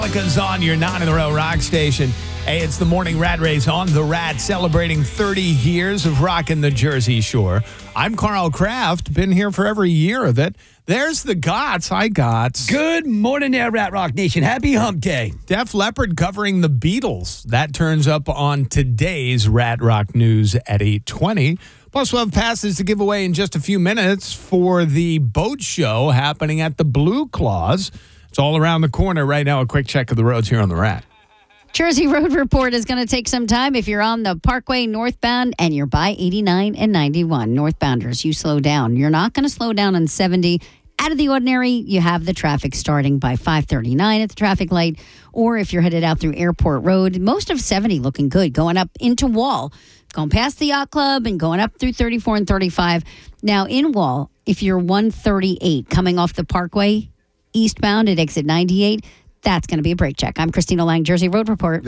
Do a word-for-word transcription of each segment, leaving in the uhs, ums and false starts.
Metallica's on your nine in a row rock station. Hey, it's the morning Rat Race on the Rat, celebrating thirty years of rocking the Jersey Shore. I'm Carl Kraft, been here for every year of it. There's the Gots. Hi, Gots. Good morning there, Rat Rock Nation. Happy Hump Day. Def Leppard covering the Beatles. That turns up on today's Rat Rock News at eight twenty. Plus, we'll have passes to give away in just a few minutes for the boat show happening at the Blue Claws. It's all around the corner right now. A quick check of the roads here on the Rat. Jersey Road Report is going to take some time if you're on the Parkway northbound and you're by eighty-nine and ninety-one. Northbounders, you slow down. You're not going to slow down on seventy. Out of the ordinary, you have the traffic starting by five thirty-nine at the traffic light. Or if you're headed out through Airport Road, most of seventy looking good. Going up into Wall, going past the Yacht Club and going up through thirty-four and thirty-five. Now in Wall, if you're one thirty-eight coming off the Parkway, eastbound at exit ninety-eight, that's going to be a brake check. I'm Christina Lang, Jersey Road Report.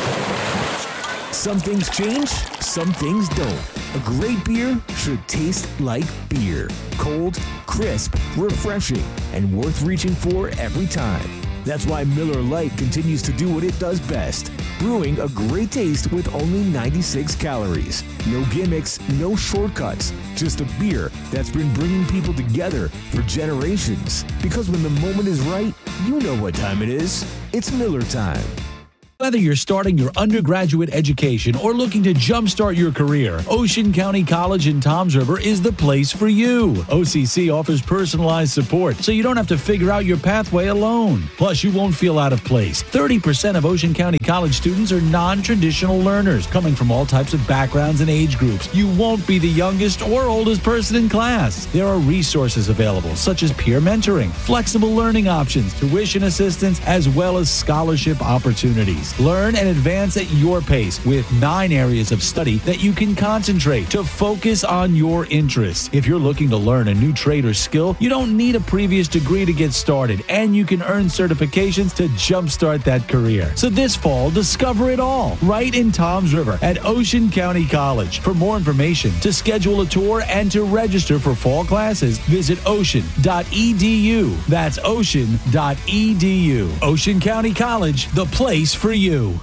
Some things change, some things don't. A great beer should taste like beer. Cold, crisp, refreshing, and worth reaching for every time. That's why Miller Lite continues to do what it does best. Brewing a great taste with only ninety-six calories. No gimmicks, no shortcuts. Just a beer that's been bringing people together for generations. Because when the moment is right, you know what time it is. It's Miller time. Whether you're starting your undergraduate education or looking to jumpstart your career, Ocean County College in Toms River is the place for you. O C C offers personalized support, so you don't have to figure out your pathway alone. Plus, you won't feel out of place. thirty percent of Ocean County College students are non-traditional learners, coming from all types of backgrounds and age groups. You won't be the youngest or oldest person in class. There are resources available, such as peer mentoring, flexible learning options, tuition assistance, as well as scholarship opportunities. Learn and advance at your pace with nine areas of study that you can concentrate to focus on your interests. If you're looking to learn a new trade or skill, you don't need a previous degree to get started, and you can earn certifications to jumpstart that career. So this fall, discover it all right in Toms River at Ocean County College. For more information, to schedule a tour, and to register for fall classes, visit ocean dot e d u. That's ocean dot e d u. Ocean County College, the place for you. You.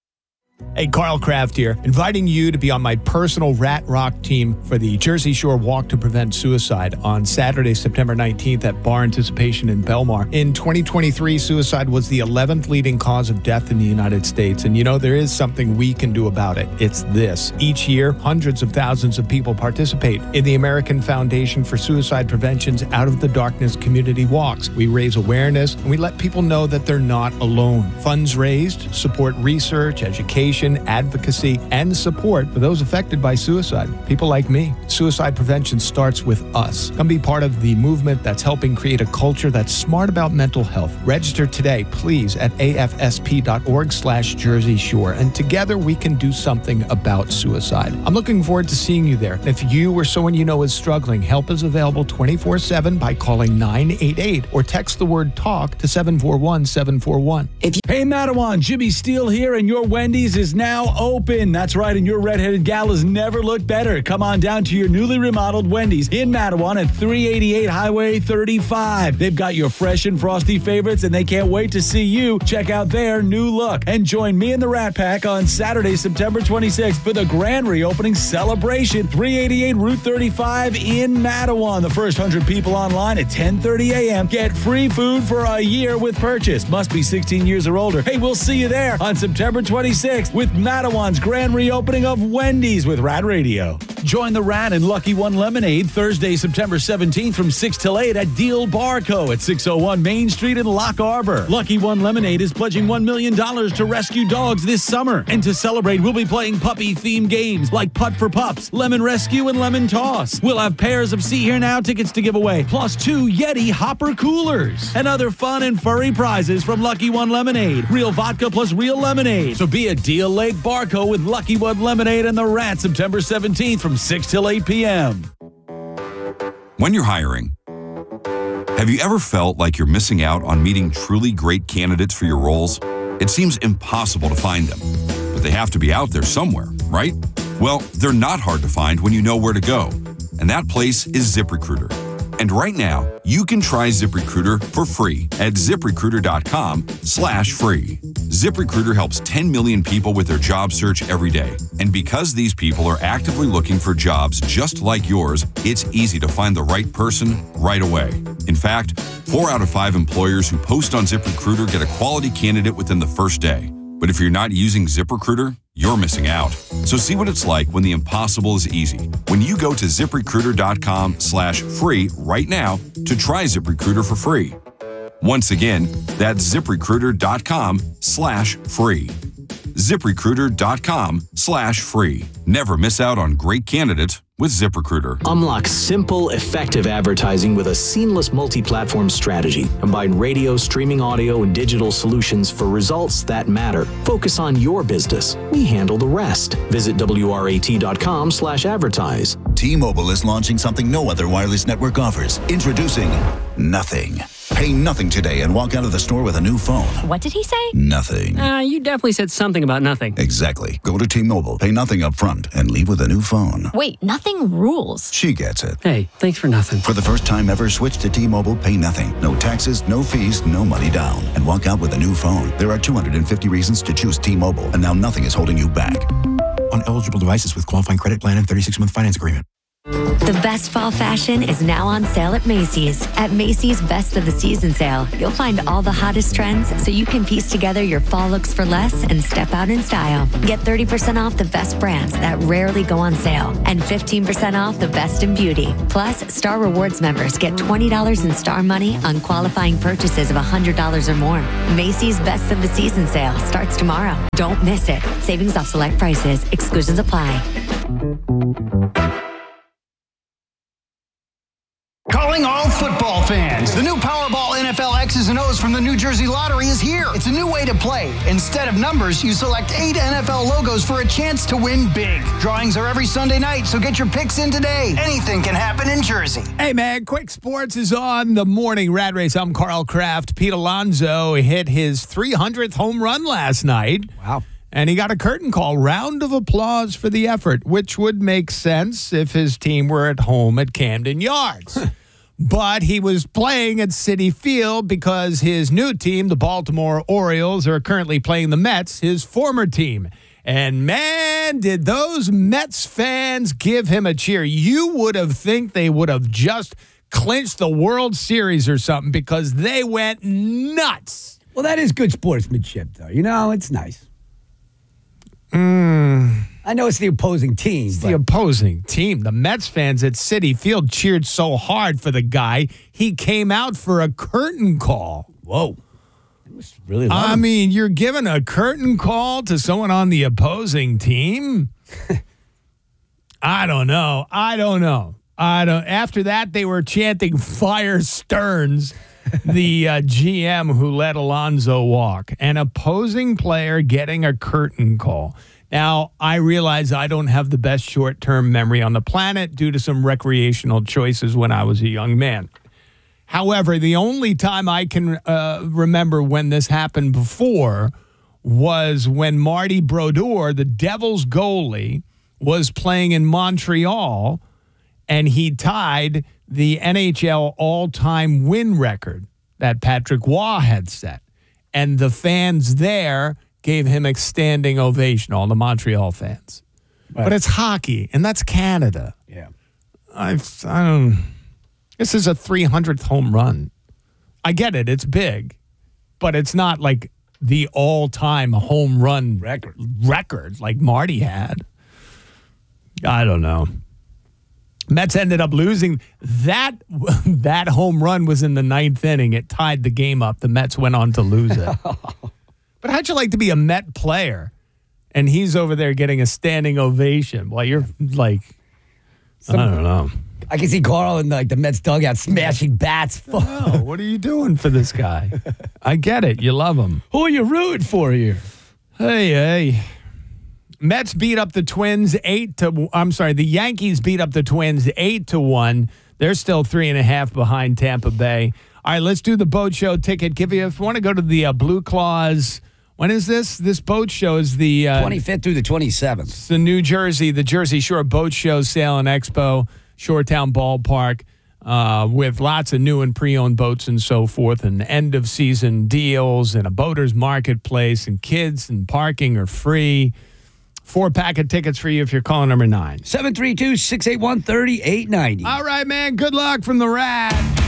Hey, Carl Kraft here, inviting you to be on my personal Rat Rock team for the Jersey Shore Walk to Prevent Suicide on Saturday, September nineteenth at Bar Anticipation in Belmar. In twenty twenty-three, suicide was the eleventh leading cause of death in the United States. And you know, there is something we can do about it. It's this. Each year, hundreds of thousands of people participate in the American Foundation for Suicide Prevention's Out of the Darkness community walks. We raise awareness and we let people know that they're not alone. Funds raised support research, education, advocacy, and support for those affected by suicide. People like me. Suicide prevention starts with us. Come be part of the movement that's helping create a culture that's smart about mental health. Register today, please, at a f s p dot org slash Jersey Shore. And together we can do something about suicide. I'm looking forward to seeing you there. If you or someone you know is struggling, help is available twenty-four seven by calling nine eight eight or text the word TALK to seven four one seven four one. If you- hey, Matawan, Jimmy Steele here, and your Wendy's is now open. That's right, and your redheaded gal has never looked better. Come on down to your newly remodeled Wendy's in Matawan at three eighty-eight Highway thirty-five. They've got your fresh and frosty favorites, and they can't wait to see you check out their new look. And join me and the Rat Pack on Saturday, September twenty-sixth for the grand reopening celebration. three eighty-eight Route thirty-five in Matawan. The first one hundred people online at ten thirty a.m. Get free food for a year with purchase. Must be sixteen years or older. Hey, we'll see you there on September twenty-sixth with Matawan's grand reopening of Wendy's with Rat Radio. Join the Rat and Lucky One Lemonade Thursday, September seventeenth from six till eight at Deal Bar Co. at six oh one Main Street in Lock Arbor. Lucky One Lemonade is pledging one million dollars to rescue dogs this summer. And to celebrate, we'll be playing puppy-themed games like Putt for Pups, Lemon Rescue, and Lemon Toss. We'll have pairs of See Here Now tickets to give away, plus two Yeti Hopper coolers. And other fun and furry prizes from Lucky One Lemonade. Real vodka plus real lemonade. So be at Deal Lake Barco with Lucky One Lemonade and the Rat September seventeenth from six till eight p.m. When you're hiring, have you ever felt like you're missing out on meeting truly great candidates for your roles? It seems impossible to find them, but they have to be out there somewhere, right? Well, they're not hard to find when you know where to go, and that place is ZipRecruiter. And right now, you can try ZipRecruiter for free at ZipRecruiter.com slash free. ZipRecruiter helps ten million people with their job search every day. And because these people are actively looking for jobs just like yours, it's easy to find the right person right away. In fact, four out of five employers who post on ZipRecruiter get a quality candidate within the first day. But if you're not using ZipRecruiter, you're missing out. So see what it's like when the impossible is easy. When you go to ZipRecruiter.com slash free right now to try ZipRecruiter for free. Once again, that's ZipRecruiter.com slash free. ZipRecruiter.com slash free. Never miss out on great candidates with ZipRecruiter. Unlock simple, effective advertising with a seamless multi-platform strategy. Combine radio, streaming audio, and digital solutions for results that matter. Focus on your business. We handle the rest. Visit W R A T dot com slash advertise. T-Mobile is launching something no other wireless network offers. Introducing Nothing. Pay nothing today and walk out of the store with a new phone. What did he say? Nothing. Uh, you definitely said something about nothing. Exactly. Go to T-Mobile, pay nothing up front, and leave with a new phone. Wait, nothing rules. She gets it. Hey, thanks for nothing. For the first time ever, switch to T-Mobile, pay nothing. No taxes, no fees, no money down. And walk out with a new phone. There are two hundred fifty reasons to choose T-Mobile, and now nothing is holding you back. On eligible devices with qualifying credit plan and thirty-six month finance agreement. The best fall fashion is now on sale at Macy's. At Macy's Best of the Season sale, you'll find all the hottest trends so you can piece together your fall looks for less and step out in style. Get thirty percent off the best brands that rarely go on sale and fifteen percent off the best in beauty. Plus, Star Rewards members get twenty dollars in Star Money on qualifying purchases of one hundred dollars or more. Macy's Best of the Season sale starts tomorrow. Don't miss it. Savings off select prices. Exclusions apply. Calling all football fans. The new Powerball N F L X's and O's from the New Jersey Lottery is here. It's a new way to play. Instead of numbers, you select eight N F L logos for a chance to win big. Drawings are every Sunday night, so get your picks in today. Anything can happen in Jersey. Hey, man, Quick Sports is on the morning Rad Race. I'm Carl Kraft. Pete Alonso hit his three hundredth home run last night. Wow. And he got a curtain call. Round of applause for the effort, which would make sense if his team were at home at Camden Yards. But he was playing at Citi Field because his new team, the Baltimore Orioles, are currently playing the Mets, his former team. And, man, did those Mets fans give him a cheer. You would have think they would have just clinched the World Series or something because they went nuts. Well, that is good sportsmanship, though. You know, it's nice. Mm. I know it's the opposing team. It's the opposing team. The Mets fans at Citi Field cheered so hard for the guy, he came out for a curtain call. Whoa. It was really loud. I mean, you're giving a curtain call to someone on the opposing team? I don't know. I don't know. I don't. After that, they were chanting "Fire Stearns," the uh, G M who let Alonso walk. An opposing player getting a curtain call. Now, I realize I don't have the best short-term memory on the planet due to some recreational choices when I was a young man. However, the only time I can uh, remember when this happened before was when Marty Brodeur, the Devils goalie, was playing in Montreal, and he tied the N H L all-time win record that Patrick Waugh had set. And the fans there gave him a standing ovation, all the Montreal fans. Right. But it's hockey, and that's Canada. Yeah. I've, I don't... This is a three hundredth home run. I get it. It's big. But it's not like the all-time home run record, record like Marty had. I don't know. Mets ended up losing. That that home run was in the ninth inning. It tied the game up. The Mets went on to lose it. But how'd you like to be a Met player and he's over there getting a standing ovation while you're like, Some, I don't know. I can see Carl in like the Mets dugout smashing bats. Oh, what are you doing for this guy? I get it. You love him. Who are you rooting for here? Hey, hey. Mets beat up the Twins eight to. I'm sorry, the Yankees beat up the Twins eight to one. They're still three and a half behind Tampa Bay. All right, let's do the boat show ticket. Give you if you want to go to the uh, Blue Claws. When is this? This boat show is the uh, twenty-fifth through the twenty-seventh. It's the New Jersey, the Jersey Shore Boat Show Sale and Expo, Shoretown Ballpark. uh, with lots of new and pre-owned boats and so forth, and end-of-season deals, and a boater's marketplace, and kids and parking are free. Four packet tickets for you if you're calling number nine. seven three two, six eight one, three eight nine zero. All right, man. Good luck from the Rat.